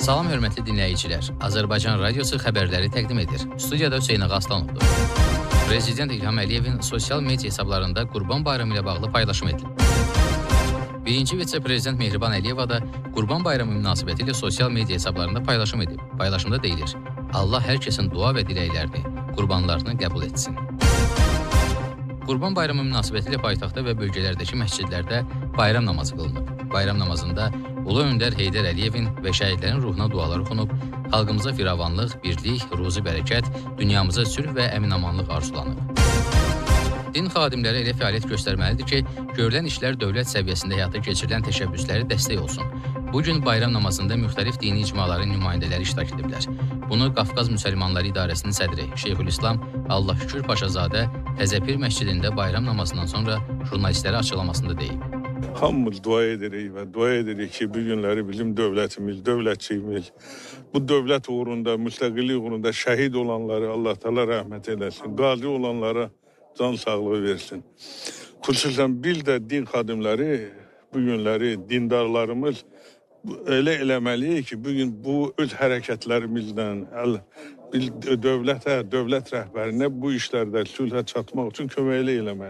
Salam hörmətli dinləyicilər. Azərbaycan Radiosu xəbərləri təqdim edir. Studiyada Hüseyn Ağa Aslanovdur. Prezident İlham Əliyevin sosial media hesablarında Qurban Bayramı ilə bağlı paylaşım edilib. Birinci vitse-prezident Mehriban Əliyeva da Qurban Bayramı münasibətilə sosial media hesablarında paylaşım edib. Paylaşımda deyilir: Allah hər kəsin dua və diləklərini, qurbanlarını qəbul etsin. Qurban Bayramı münasibətilə paytaxtda və bölgələrdəki məscidlərdə bayram namazı qılınıb. Bayram namazında Ulu Öndər Heydər Əliyevin və şəhidlərin ruhuna dualar oxunub, xalqımıza firavanlıq, birlik, ruzi bərəkət, dünyamıza sülh və əmin-amanlıq arzulanıb. Din xadimləri elə fəaliyyət göstərməlidir ki, görülən işlər dövlət səviyyəsində həyata keçirilən təşəbbüsləri dəstək olsun. Bugün bayram namazında müxtəlif dini icmaların nümayəndələri iştirak ediblər. Bunu Qafqaz Müsəlmanları İdarəsinin sədri Şeyxülislam Allahşükür Paşazadə Təzəpir məscidində bayram namazından sonra jurnalistlərə açıqlamasında deyib. Hamımız dua edirik və dua edirik ki, bu günləri bizim dövlətimiz, dövlətçiyimiz, bu dövlət uğrunda, müstəqillik uğrunda şəhid olanları Allah Teala rəhmət eləsin, qazi olanlara can sağlığı versin. Xüsusən bir də din xadimləri, bu günləri dindarlarımız elə eləməliyik ki, bugün bu öz hərəkətlərimizdən dövlət rəhbərinə bu işlərdə sülhə çatmaq üçün köməkli eləməli.